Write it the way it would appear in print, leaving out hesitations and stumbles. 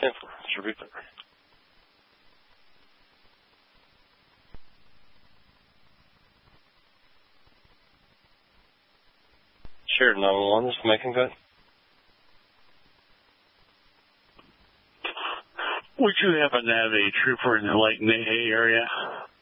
10-4. Should be clear. Sheridan 911, this is Macon, go ahead. Would you happen to have a trooper in the Lake Nahe area?